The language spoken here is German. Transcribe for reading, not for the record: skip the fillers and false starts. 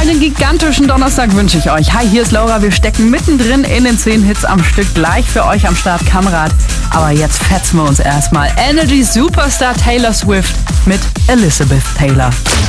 Einen gigantischen Donnerstag wünsche ich euch. Hi, hier ist Laura. Wir stecken mittendrin in den 10 Hits am Stück. Gleich für euch am Start Kamerad. Aber jetzt fetzen wir uns erstmal. Energy Superstar Taylor Swift mit Elizabeth Taylor.